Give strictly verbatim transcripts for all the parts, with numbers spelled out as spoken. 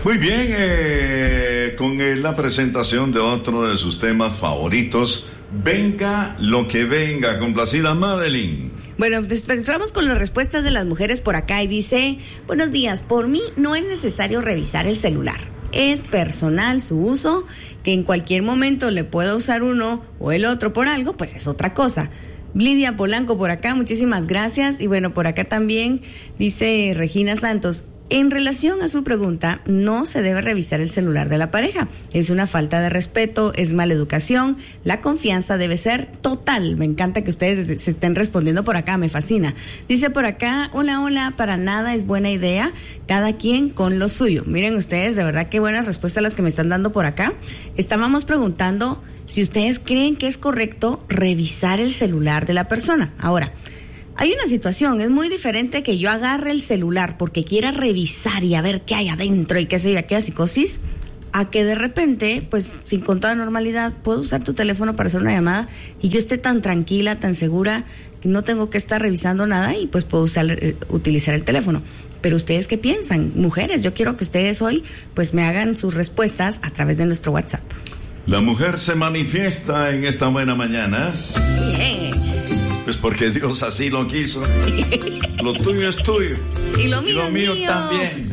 Muy bien, eh, con eh, la presentación de otro de sus temas favoritos, Venga lo que venga, complacida Madeline. Bueno, empezamos con las respuestas de las mujeres por acá y dice: buenos días, por mí no es necesario revisar el celular. Es personal su uso, que en cualquier momento le pueda usar uno o el otro por algo, pues es otra cosa. Lidia Polanco por acá, muchísimas gracias. Y bueno, por acá también dice Regina Santos: en relación a su pregunta, no se debe revisar el celular de la pareja. Es una falta de respeto, es mala educación. La confianza debe ser total. Me encanta que ustedes se estén respondiendo por acá, me fascina. Dice por acá: hola, hola, para nada es buena idea. Cada quien con lo suyo. Miren ustedes, de verdad qué buenas respuestas las que me están dando por acá. Estábamos preguntando si ustedes creen que es correcto revisar el celular de la persona. Ahora, hay una situación, es muy diferente que yo agarre el celular porque quiera revisar y a ver qué hay adentro y qué sé yo, aquella psicosis, a que de repente, pues sin con toda normalidad, puedo usar tu teléfono para hacer una llamada y yo esté tan tranquila, tan segura, que no tengo que estar revisando nada y pues puedo usar, utilizar el teléfono. Pero ¿ustedes qué piensan? Mujeres, yo quiero que ustedes hoy pues me hagan sus respuestas a través de nuestro WhatsApp. La mujer se manifiesta en esta buena mañana. Bien. Pues porque Dios así lo quiso. Lo tuyo es tuyo. Y lo mío, y lo mío, mío también.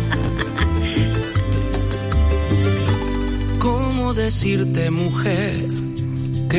¿Cómo decirte, mujer,